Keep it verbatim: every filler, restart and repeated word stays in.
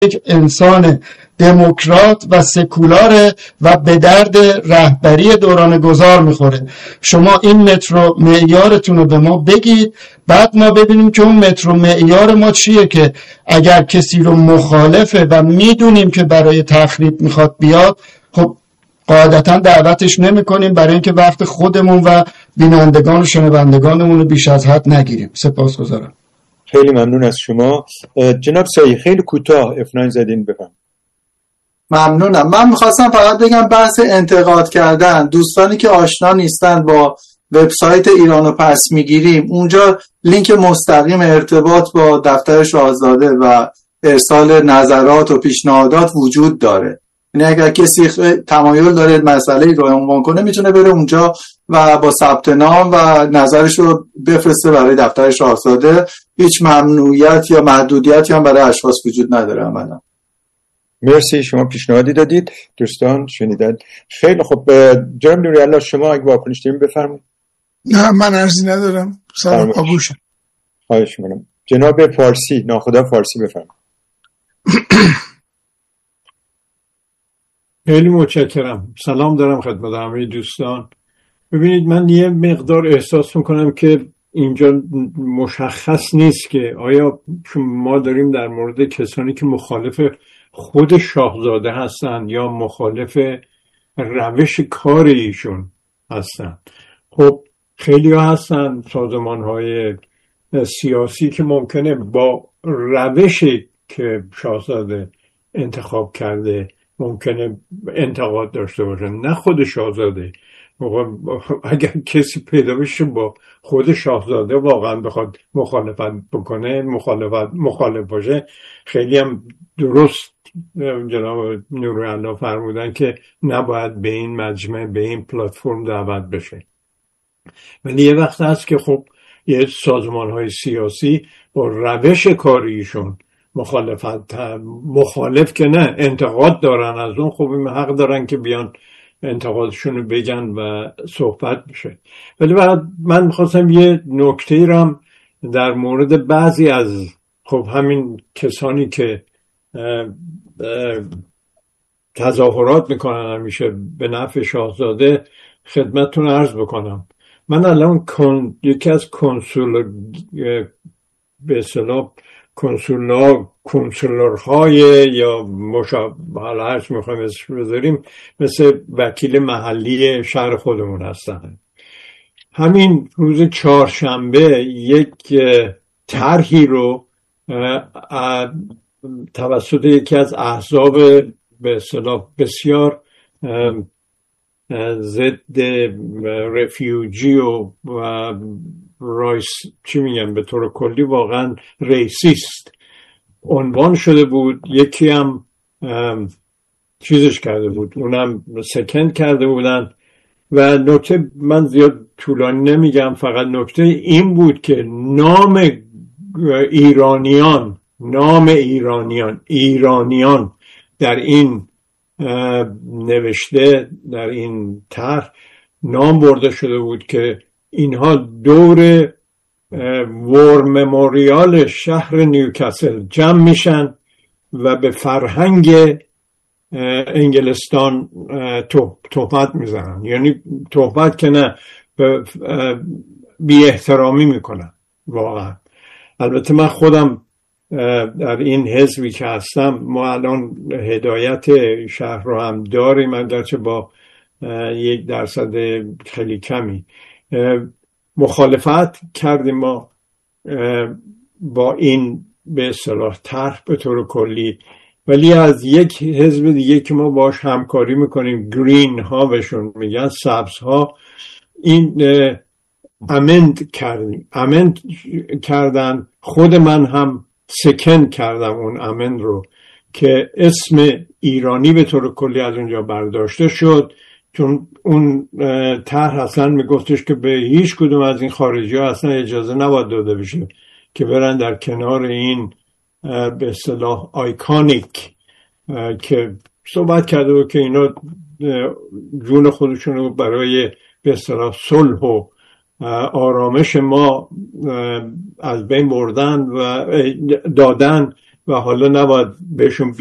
یک انسان دموکرات و سکولاره و به درد رهبری دوران گذار میخوره. شما این مترو معیارتون رو به ما بگید، بعد ما ببینیم که اون مترو معیار ما چیه، که اگر کسی رو مخالفه و میدونیم که برای تخریب میخواد بیاد، خب قاعدتا دعوتش نمی کنیم، برای اینکه وقت خودمون و بینندگان و شنوندگانمون رو بیش از حد نگیریم. سپاسگزارم. خیلی ممنون از شما. جناب سایی خیلی کوتاه اف ناین زدین بفهم. ممنونم. من میخواستم فقط بگم بحث انتقاد کردن، دوستانی که آشنا نیستن با وبسایت ایرانو پس میگیریم، اونجا لینک مستقیم ارتباط با دفتر شاهزاده و ارسال نظرات و پیشنهادات وجود داره. یعنی اگر کسی تمایل داره مسئله رو عنوان کنه میتونه بره اونجا و با ثبت نام و نظرش رو بفرسته برای دفتر شاهزاده. هیچ ممنوعیت یا محدودیتی هم برای اشخاص وجود نداره عملا. مرسی، شما پیشنهادی دادید، دوستان شنیدن. خیلی خب، جناب نوری‌الله شما اگه واکنش دارین بفرمایید. نه من عرضی ندارم، سر قبولشم. خواهش می‌کنم. جناب فارسی، ناخدا فارسی بفرمایید. خیلی متشکرم. سلام دارم خدمت همه دوستان. ببینید من یه مقدار احساس میکنم که اینجا مشخص نیست که آیا ما داریم در مورد کسانی که مخالف خود شاهزاده هستن یا مخالف روش کار ایشون هستن. خب خیلی ها هستن سازمان های سیاسی که ممکنه با روشی که شاهزاده انتخاب کرده ممکنه انتقاد داشته باشه، نه خود شاهزاده. اگر کسی پیدا بشه با خود شاهزاده واقعا بخواد مخالفت بکنه، مخالفت مخالف باشه، خیلی هم درست جناب نوری‌الله فرمودن که نباید به این مجمع، به این پلتفرم دعوت بشه. ولی یه وقت هست که خب یه سازمان های سیاسی با روش کاریشون مخالفت مخالف که نه انتقاد دارن از اون، خب این حق دارن که بیان انتقادشون رو بگن و صحبت بشه. ولی بعد من میخواستم یه نکته رم در مورد بعضی از خب همین کسانی که اه اه تظاهرات میکنن همیشه به نفع شاهزاده خدمتتون عرض بکنم. من الان کن... یکی از کنسول به اصطلاح کنسولا کنسولرهای یا مشابه هرچی میخوایم اسمش بذاریم مثل وکیل محلی شهر خودمون هستن. همین روز چهارشنبه یک طرحی رو توسط یکی از احزاب به اصطلاح بسیار ضد رفیوجی و رایس چی میگن به طور کلی واقعا ریسیست عنوان شده بود. یکی هم چیزش کرده بود، اونم سکند کرده بودن. و نکته من زیاد طولانی نمیگم، فقط نکته این بود که نام ایرانیان نام ایرانیان ایرانیان در این نوشته، در این طرح نام برده شده بود که اینها دور وار مموریال شهر نیوکاسل جمع میشن و به فرهنگ انگلستان تهمت میزنن. یعنی تهمت که نه، بی احترامی میکنن واقعا. البته من خودم در این حزبی که هستم، ما الان هدایت شهر رو هم داریم، اگرچه با یک درصد خیلی کمی مخالفت کردیم ما با این به اصطلاح طرح به طور کلی. ولی از یک حزب دیگه که ما باش همکاری میکنیم، گرین ها بهشون میگن، سبز ها، این امند کردیم امند کردن. خود من هم سکن کردم اون امند رو که اسم ایرانی به طور کلی از اونجا برداشته شد، چون اون طرح اصلا میگفتش که به هیچ کدوم از این خارجی ها اصلا اجازه نباید داده بشه که برن در کنار این به اصطلاح آیکانیک که صحبت کرده بود که اینا جون خودشون رو برای به اصطلاح صلح و آرامش ما از بین بردن و دادن و حالا نباید بهشون